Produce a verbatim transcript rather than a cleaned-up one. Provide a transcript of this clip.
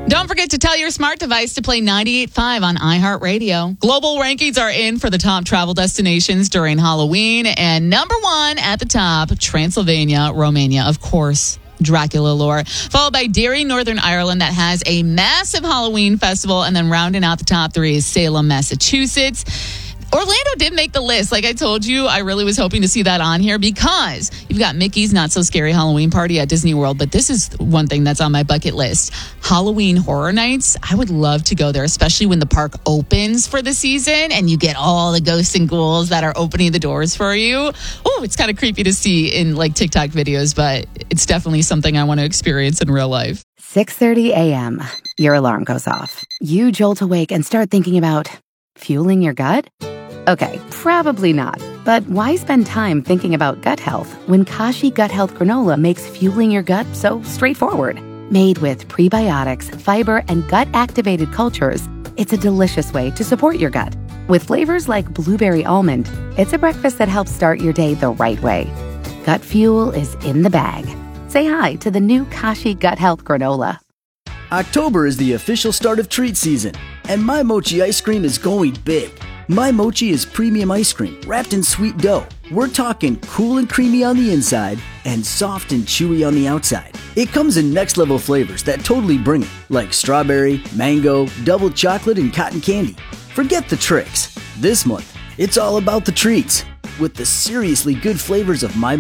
Don't forget to tell your smart device to play ninety-eight point five on iHeartRadio. Global rankings are in for the top travel destinations during Halloween. And number one at the top, Transylvania, Romania, of course. Dracula lore, followed by Derry, Northern Ireland, that has a massive Halloween festival. And then rounding out the top three is Salem, Massachusetts. Orlando did make the list. Like I told you, I really was hoping to see that on here because you've got Mickey's Not So Scary Halloween Party at Disney World. But this is one thing that's on my bucket list. Halloween Horror Nights. I would love to go there, especially when the park opens for the season and you get all the ghosts and ghouls that are opening the doors for you. Oh, it's kind of creepy to see in like TikTok videos, but it's definitely something I want to experience in real life. six thirty a.m. Your alarm goes off. You jolt awake and start thinking about fueling your gut? Okay, probably not. But why spend time thinking about gut health when Kashi Gut Health Granola makes fueling your gut so straightforward? Made with prebiotics, fiber, and gut-activated cultures, it's a delicious way to support your gut. With flavors like blueberry almond, it's a breakfast that helps start your day the right way. Gut fuel is in the bag. Say hi to the new Kashi Gut Health Granola. October is the official start of treat season, and My Mochi ice cream is going big. My Mochi is premium ice cream wrapped in sweet dough. We're talking cool and creamy on the inside and soft and chewy on the outside. It comes in next level flavors that totally bring it, like strawberry, mango, double chocolate, and cotton candy. Forget the tricks. This month, it's all about the treats with the seriously good flavors of My